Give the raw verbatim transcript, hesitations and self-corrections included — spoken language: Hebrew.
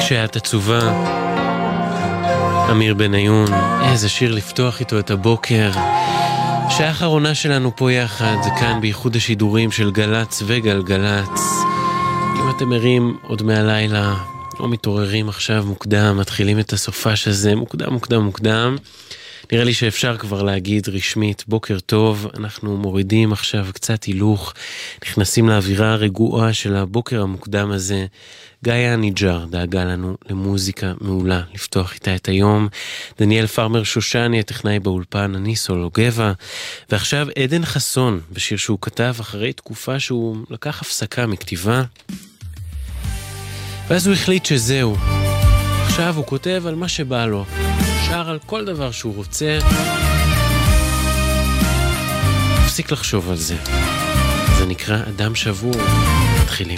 שאת עצובה, אמיר בניון, איזה שיר לפתוח איתו את הבוקר. שעה האחרונה שלנו פה יחד, זה כאן בייחוד השידורים של גלץ וגלגלץ. אם אתם ערים עוד מהלילה, או מתעוררים עכשיו מוקדם, מתחילים את הסופש הזה מוקדם מוקדם מוקדם, נראה לי שאפשר כבר להגיד רשמית בוקר טוב. אנחנו מורידים עכשיו קצת הילוך, נכנסים לאווירה הרגועה של הבוקר המוקדם הזה. גאיה ניג'ר דאגה לנו למוזיקה מעולה לפתוח איתה את היום. דניאל פרמר שושני הטכנאי באולפן, אני סולו גבע. ועכשיו עדן חסון בשיר שהוא כתב אחרי תקופה שהוא לקח הפסקה מכתיבה, ואז הוא החליט שזהו, עכשיו הוא כותב על מה שבא לו, שר על כל דבר שהוא רוצה, תפסיק לחשוב על זה. זה נקרא אדם שבור. מתחילים.